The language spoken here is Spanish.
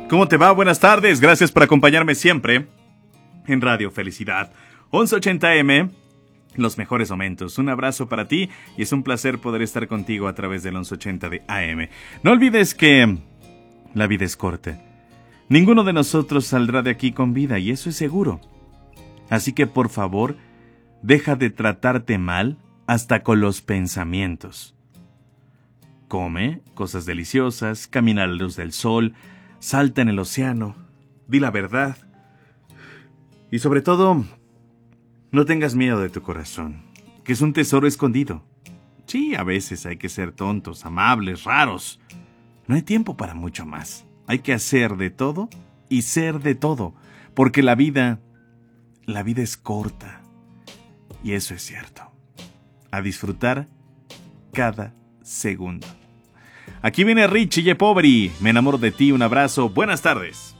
¿Cómo te va? Buenas tardes. Gracias por acompañarme siempre en Radio Felicidad. 1180M, los mejores momentos. Un abrazo para ti y es un placer poder estar contigo a través del 1180 de AM. No olvides que la vida es corta. Ninguno de nosotros saldrá de aquí con vida y eso es seguro. Así que por favor, deja de tratarte mal hasta con los pensamientos. Come cosas deliciosas, camina a la luz del sol, salta en el océano, di la verdad. Y sobre todo, no tengas miedo de tu corazón, que es un tesoro escondido. Sí, a veces hay que ser tontos, amables, raros. No hay tiempo para mucho más. Hay que hacer de todo y ser de todo, porque la vida es corta. Y eso es cierto. A disfrutar cada segundo. Aquí viene Richie y Poveri. Me enamoro de ti. Un abrazo. Buenas tardes.